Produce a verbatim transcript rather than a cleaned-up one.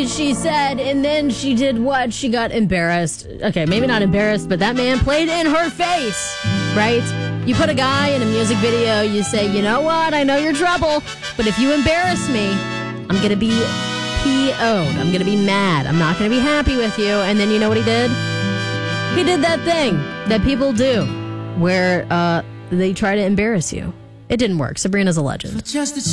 she said, and then she did what? She got embarrassed. Okay, maybe not embarrassed, but that man played in her face, right? You put a guy in a music video, you say, you know what? I know you're trouble, but if you embarrass me, I'm going to be P O'd. I'm going to be mad. I'm not going to be happy with you. And then you know what he did? He did that thing that people do where uh, they try to embarrass you. It didn't work. Sabrina's a legend.